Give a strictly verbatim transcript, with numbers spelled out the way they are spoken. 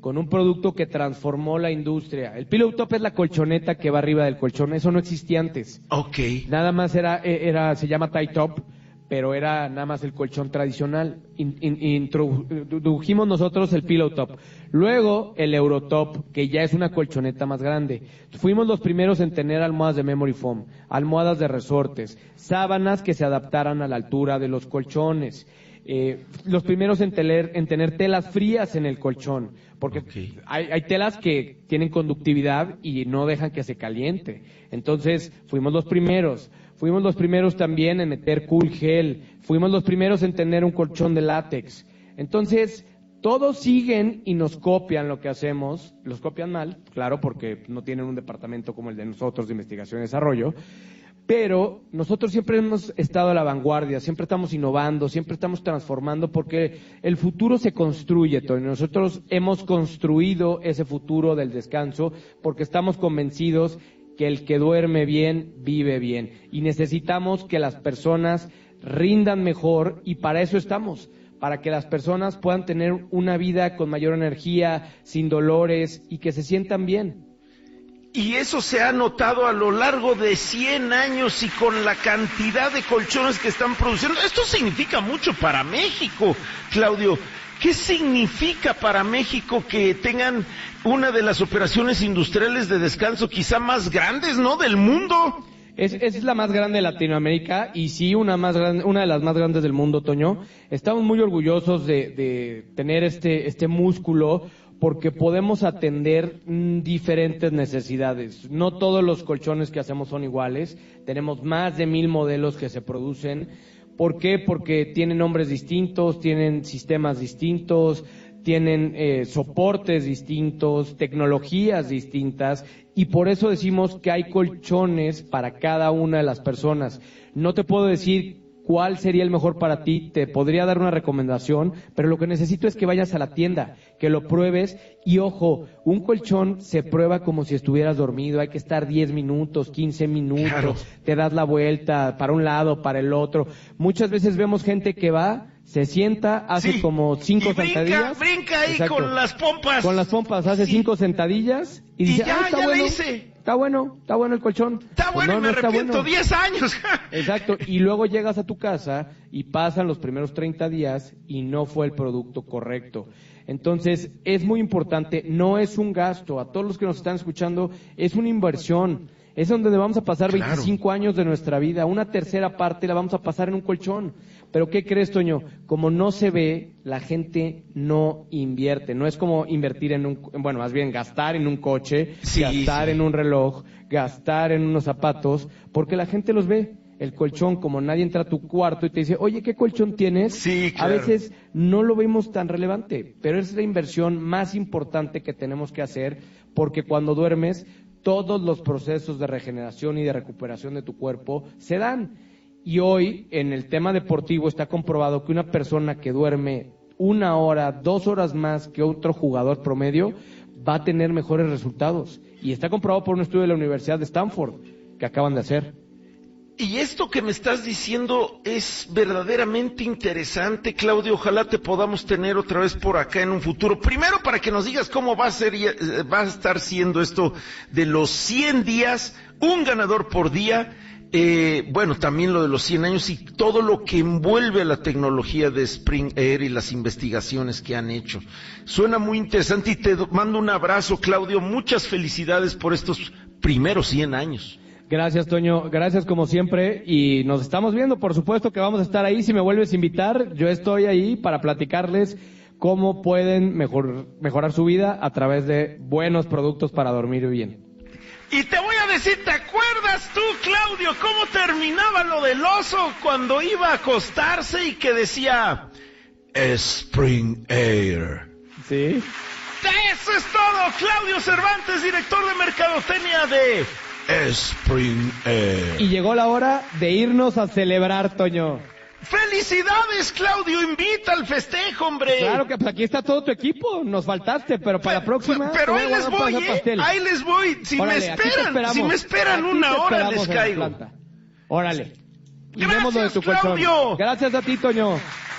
con un producto que transformó la industria. El Pillow Top es la colchoneta que va arriba del colchón, eso no existía antes. Ok. Nada más era, era se llama Tie Top, pero era nada más el colchón tradicional. In, in, introdujimos nosotros el Pillow Top. Luego el Eurotop, que ya es una colchoneta más grande. Fuimos los primeros en tener almohadas de memory foam, almohadas de resortes, sábanas que se adaptaran a la altura de los colchones. Eh, los primeros en tener, en tener telas frías en el colchón, porque okay. hay, hay telas que tienen conductividad y no dejan que se caliente. Entonces fuimos los primeros. Fuimos los primeros también en meter cool gel. Fuimos los primeros en tener un colchón de látex. Entonces, todos siguen y nos copian lo que hacemos. Los copian mal, claro, porque no tienen un departamento como el de nosotros de investigación y desarrollo. Pero nosotros siempre hemos estado a la vanguardia, siempre estamos innovando, siempre estamos transformando, porque el futuro se construye, Tony. Nosotros hemos construido ese futuro del descanso porque estamos convencidos que el que duerme bien, vive bien. Y necesitamos que las personas rindan mejor, y para eso estamos, para que las personas puedan tener una vida con mayor energía, sin dolores, y que se sientan bien. Y eso se ha notado a lo largo de cien años y con la cantidad de colchones que están produciendo. Esto significa mucho para México, Claudio. ¿Qué significa para México que tengan una de las operaciones industriales de descanso quizá más grandes, ¿no?, del mundo? Es, es la más grande de Latinoamérica y sí una más grande, una de las más grandes del mundo, Toño. Estamos muy orgullosos de, de tener este, este músculo porque podemos atender mm, diferentes necesidades. No todos los colchones que hacemos son iguales. Tenemos más de mil modelos que se producen. ¿Por qué? Porque tienen nombres distintos, tienen sistemas distintos, tienen eh, soportes distintos, tecnologías distintas, y por eso decimos que hay colchones para cada una de las personas. No te puedo decir cuál sería el mejor para ti, te podría dar una recomendación, pero lo que necesito es que vayas a la tienda, que lo pruebes, y ojo, un colchón se prueba como si estuvieras dormido, hay que estar diez minutos, quince minutos, claro. Te das la vuelta para un lado, para el otro. Muchas veces vemos gente que va, se sienta, hace sí. como cinco y brinca, sentadillas. brinca ahí Exacto. con las pompas. Con las pompas, hace sí. cinco sentadillas y, y dice, ya, ah, está ya bueno. le hice. Está bueno, está bueno el colchón. Está pues bueno, no, me no arrepiento, bueno. diez años. Exacto, y luego llegas a tu casa y pasan los primeros treinta días y no fue el producto correcto. Entonces, es muy importante, no es un gasto, a todos los que nos están escuchando, es una inversión. Es donde vamos a pasar claro. veinticinco años de nuestra vida, una tercera parte la vamos a pasar en un colchón. Pero ¿qué crees, Toño? Como no se ve, la gente no invierte. No es como invertir en un, bueno, más bien gastar en un coche, sí, gastar sí. en un reloj, gastar en unos zapatos, porque la gente los ve. El colchón, como nadie entra a tu cuarto y te dice, oye, ¿qué colchón tienes? Sí, claro. A veces no lo vemos tan relevante, pero es la inversión más importante que tenemos que hacer, porque cuando duermes, todos los procesos de regeneración y de recuperación de tu cuerpo se dan. Y hoy, en el tema deportivo, está comprobado que una persona que duerme una hora, dos horas más que otro jugador promedio, va a tener mejores resultados. Y está comprobado por un estudio de la Universidad de Stanford, que acaban de hacer. Y esto que me estás diciendo es verdaderamente interesante, Claudio. Ojalá te podamos tener otra vez por acá en un futuro. Primero, para que nos digas cómo va a ser, va a estar siendo esto de los cien días, un ganador por día. Eh, bueno, también lo de los cien años y todo lo que envuelve a la tecnología de Spring Air y las investigaciones que han hecho. Suena muy interesante y te mando un abrazo, Claudio. Muchas felicidades por estos primeros cien años. Gracias, Toño. Gracias como siempre y nos estamos viendo. Por supuesto que vamos a estar ahí. Si me vuelves a invitar, yo estoy ahí para platicarles cómo pueden mejor, mejorar su vida a través de buenos productos para dormir bien. Y te voy a decir, ¿te acuerdas tú, Claudio, cómo terminaba lo del oso cuando iba a acostarse y que decía Spring Air? Sí. Eso es todo. Claudio Cervantes, director de mercadotecnia de Spring Air. Y llegó la hora de irnos a celebrar, Toño. ¡Felicidades, Claudio! Invita al festejo, hombre. Claro que pues aquí está todo tu equipo. Nos faltaste, pero para la próxima... Pero ahí les voy, ¿eh? Ahí les voy. Si Órale, me esperan, si me esperan una hora, les caigo. Órale. Y Gracias, vemos lo de tu Claudio. colchón. Gracias a ti, Toño.